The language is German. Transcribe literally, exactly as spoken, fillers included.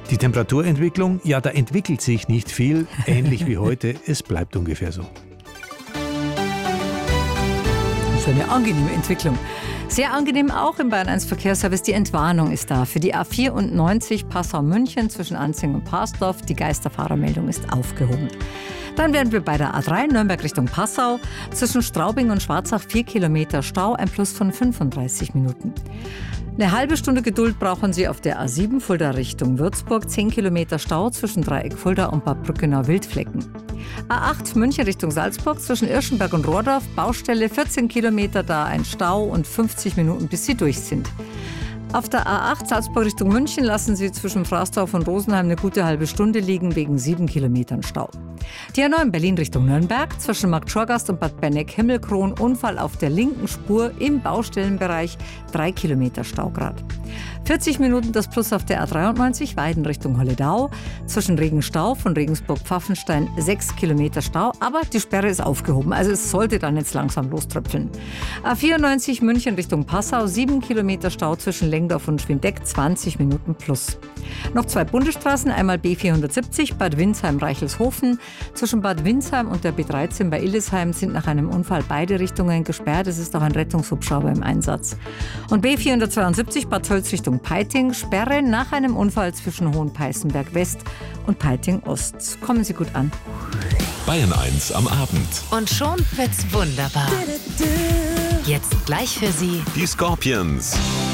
Die Temperaturentwicklung, ja, da entwickelt sich nicht viel, ähnlich wie heute. Es bleibt ungefähr so. Für eine angenehme Entwicklung. Sehr angenehm auch im Bayern eins Verkehrsservice. Die Entwarnung ist da. Für die A vierundneunzig Passau-München zwischen Anzing und Parsdorf. Die Geisterfahrermeldung ist aufgehoben. Dann wären wir bei der A drei Nürnberg Richtung Passau. Zwischen Straubing und Schwarzach vier Kilometer Stau, ein Plus von fünfunddreißig Minuten. Eine halbe Stunde Geduld brauchen Sie auf der A sieben Fulda Richtung Würzburg. zehn Kilometer Stau zwischen Dreieck Fulda und Bad Brückenau-Wildflecken. A acht München Richtung Salzburg zwischen Irschenberg und Rohrdorf. Baustelle vierzehn Kilometer, da ein Stau und fünfzig Minuten, bis Sie durch sind. Auf der A acht Salzburg Richtung München lassen Sie zwischen Fraßdorf und Rosenheim eine gute halbe Stunde liegen wegen sieben Kilometern Stau. Die A neun Berlin Richtung Nürnberg zwischen Markt Schorgast und Bad Benneck-Himmelkron. Unfall auf der linken Spur im Baustellenbereich, drei Kilometer Staugrad. vierzig Minuten das Plus auf der A dreiundneunzig Weiden Richtung Holledau. Zwischen Regenstau von Regensburg-Pfaffenstein sechs Kilometer Stau, aber die Sperre ist aufgehoben, also es sollte dann jetzt langsam loströpfeln. A vierundneunzig München Richtung Passau, sieben Kilometer Stau zwischen Lengdorf und Schwindeck, zwanzig Minuten plus. Noch zwei Bundesstraßen, einmal B vierhundertsiebzig Bad Windsheim-Reichelshofen. Zwischen Bad Windsheim und der B dreizehn bei Illesheim sind nach einem Unfall beide Richtungen gesperrt. Es ist auch ein Rettungshubschrauber im Einsatz. Und B vierhundertzweiundsiebzig Bad Tölz Richtung Peiting, Sperre nach einem Unfall zwischen Hohenpeißenberg West und Peiting Ost. Kommen Sie gut an. Bayern eins am Abend. Und schon wird's wunderbar. Jetzt gleich für Sie Die Scorpions.